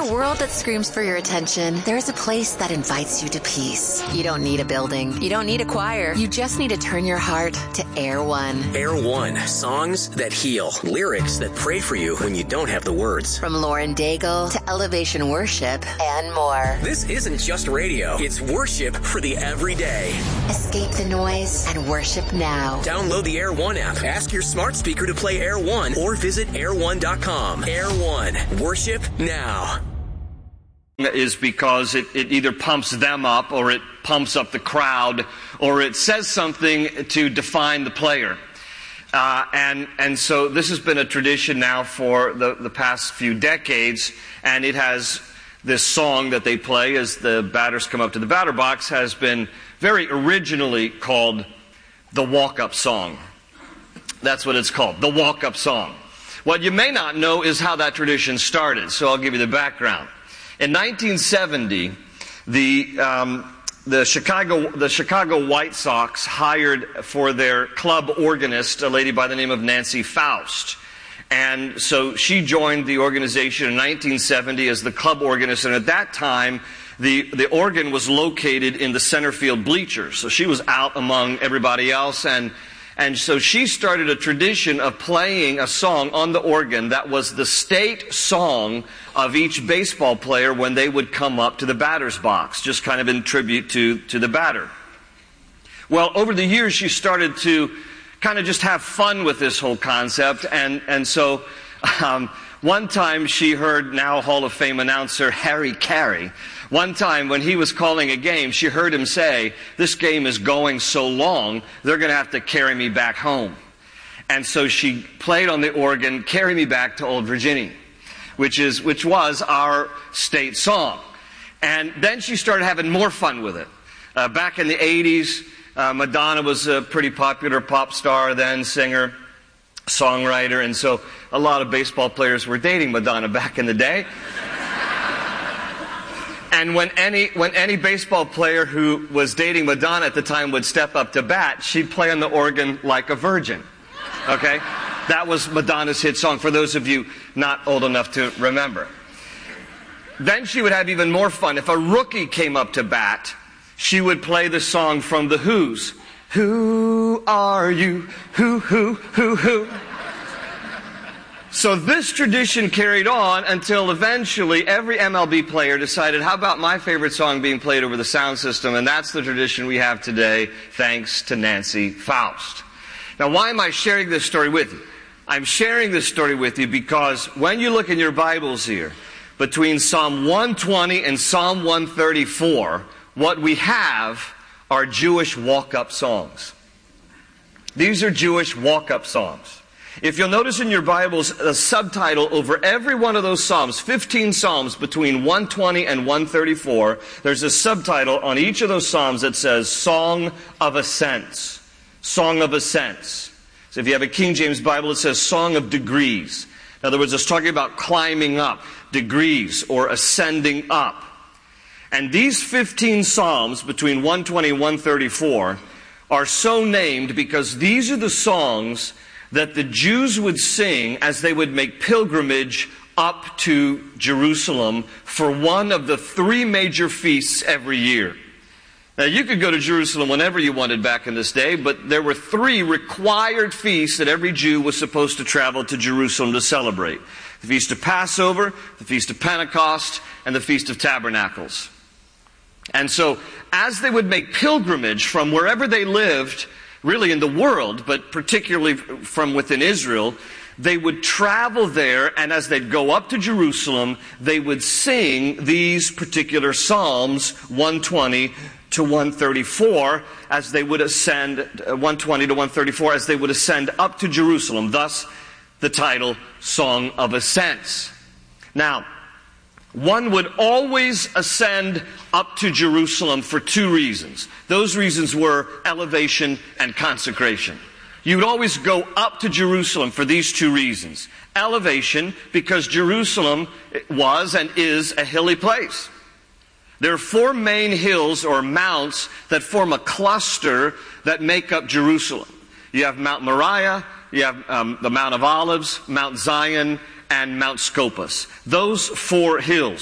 a world that screams for your attention, there's a place that invites you to peace. You don't need a building. You don't need a choir. You just need to turn your heart to Air One. Air One. Songs that heal. Lyrics that pray for you when you don't have the words. From Lauren Daigle to Elevation Worship and more. This isn't just radio. It's worship for the everyday. Escape the noise and worship now. Download the Air One app. Ask your smart speaker to play Air One or visit air1.com. Air One. Worship now. Is because it either pumps them up or it pumps up the crowd or it says something to define the player. And so this has been a tradition now for the past few decades, and it has this song that they play as the batters come up to the batter box has been very originally called the walk-up song. That's what it's called, the walk-up song. What you may not know is how that tradition started, so I'll give you the background. In 1970, the Chicago White Sox hired for their club organist a lady by the name of Nancy Faust. And so she joined the organization in 1970 as the club organist, and at that time, the organ was located in the center field bleachers. So she was out among everybody else, and so she started a tradition of playing a song on the organ that was the state song of each baseball player when they would come up to the batter's box, just kind of in tribute to the batter. Well, over the years, she started to kind of just have fun with this whole concept, and so one time she heard now Hall of Fame announcer Harry Carey. One time when he was calling a game, she heard him say, "This game is going so long, they're going to have to carry me back home." And so she played on the organ, "Carry Me Back to Old Virginia," which was our state song. And then she started having more fun with it. Back in the 80s, Madonna was a pretty popular pop star then, singer, songwriter, and so a lot of baseball players were dating Madonna back in the day. And when any baseball player who was dating Madonna at the time would step up to bat, she'd play on the organ like a virgin. Okay? That was Madonna's hit song, for those of you not old enough to remember. Then she would have even more fun. If a rookie came up to bat, she would play the song from The Who's. "Who are you? Who? So this tradition carried on until eventually every MLB player decided, how about my favorite song being played over the sound system? And that's the tradition we have today, thanks to Nancy Faust. Now, why am I sharing this story with you? I'm sharing this story with you because when you look in your Bibles here, between Psalm 120 and Psalm 134, what we have are Jewish walk-up songs. These are Jewish walk-up songs. If you'll notice in your Bibles, a subtitle over every one of those Psalms, 15 Psalms between 120 and 134, there's a subtitle on each of those Psalms that says, Song of Ascents. Song of Ascents. So if you have a King James Bible, it says Song of Degrees. In other words, it's talking about climbing up, degrees, or ascending up. And these 15 Psalms between 120 and 134 are so named because these are the songs that the Jews would sing as they would make pilgrimage up to Jerusalem for one of the 3 major feasts every year. Now, you could go to Jerusalem whenever you wanted back in this day, but there were 3 required feasts that every Jew was supposed to travel to Jerusalem to celebrate. The Feast of Passover, the Feast of Pentecost, and the Feast of Tabernacles. And so, as they would make pilgrimage from wherever they lived, really in the world, but particularly from within Israel, they would travel there, and as they'd go up to Jerusalem, they would sing these particular Psalms, 120 to 134, as they would ascend, 120 to 134, as they would ascend up to Jerusalem. Thus, the title, Song of Ascents. Now, one would always ascend up to Jerusalem for 2 reasons. Those reasons were elevation and consecration. You would always go up to Jerusalem for these 2 reasons. Elevation, because Jerusalem was and is a hilly place. There are 4 main hills or mounts that form a cluster that make up Jerusalem. You have Mount Moriah, you have the Mount of Olives, Mount Zion, and Mount Scopus. Those 4 hills.